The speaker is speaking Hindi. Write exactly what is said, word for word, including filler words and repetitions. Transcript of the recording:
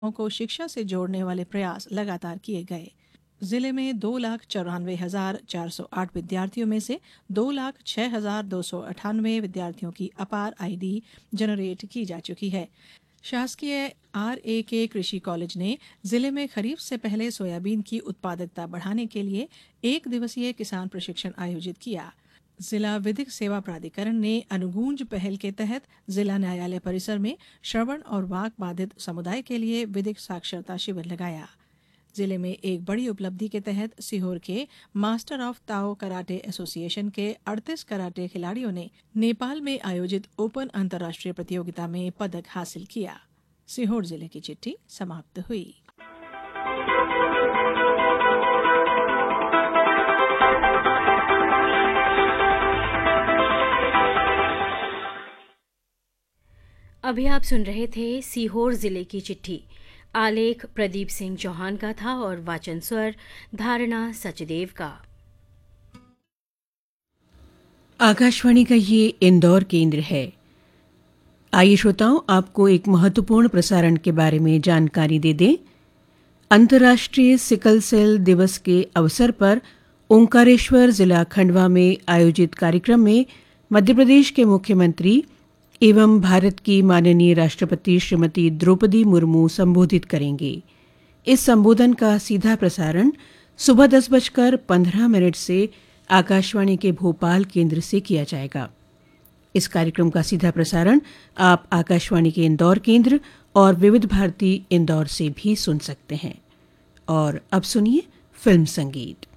को शिक्षा से जोड़ने वाले प्रयास लगातार किए गए। जिले में दो लाख चौरानवे हजार चार सौ आठ विद्यार्थियों में से दो लाख छह हजार दो सौ अठानवे विद्यार्थियों की अपार आईडी जनरेट की जा चुकी है। शासकीय आर ए के कृषि कॉलेज ने जिले में खरीफ से पहले सोयाबीन की उत्पादकता बढ़ाने के लिए एक दिवसीय किसान प्रशिक्षण आयोजित किया। जिला विधिक सेवा प्राधिकरण ने अनुगूंज पहल के तहत जिला न्यायालय परिसर में श्रवण और वाक बाधित समुदाय के लिए विधिक साक्षरता शिविर लगाया। जिले में एक बड़ी उपलब्धि के तहत सीहोर के master of Tao karate association के अड़तीस कराटे खिलाड़ियों ने नेपाल में आयोजित ओपन अंतर्राष्ट्रीय प्रतियोगिता में पदक हासिल किया। सीहोर जिले की चिट्ठी समाप्त हुई। अभी आप सुन रहे थे सीहोर जिले की चिट्ठी। आलेख प्रदीप सिंह चौहान का था और वाचन स्वर धारणा सचदेव का। आकाशवाणी का ये इंदौर केंद्र है। आइए श्रोताओं, आपको एक महत्वपूर्ण प्रसारण के बारे में जानकारी दे दें। अंतर्राष्ट्रीय सिकल सेल दिवस के अवसर पर ओंकारेश्वर जिला खंडवा में आयोजित कार्यक्रम में मध्य प्रदेश के मुख्यमंत्री एवं भारत की माननीय राष्ट्रपति श्रीमती द्रौपदी मुर्मू संबोधित करेंगे। इस संबोधन का सीधा प्रसारण सुबह दस बजकर पंद्रह मिनट से आकाशवाणी के भोपाल केंद्र से किया जाएगा। इस कार्यक्रम का सीधा प्रसारण आप आकाशवाणी के इंदौर केंद्र और विविध भारती इंदौर से भी सुन सकते हैं। और अब सुनिए फिल्म संगीत।